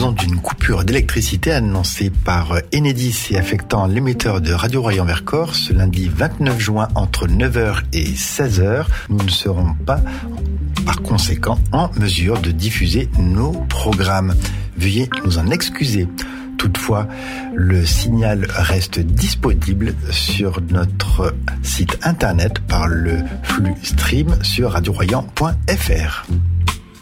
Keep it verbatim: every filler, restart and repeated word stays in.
raison d'une coupure d'électricité annoncée par Enedis et affectant l'émetteur de Radio Royan Vercors ce lundi vingt-neuf juin entre neuf heures et seize heures. Nous ne serons pas, par conséquent, en mesure de diffuser nos programmes. Veuillez nous en excuser. Toutefois, le signal reste disponible sur notre site internet par le flux stream sur radio royan point f r.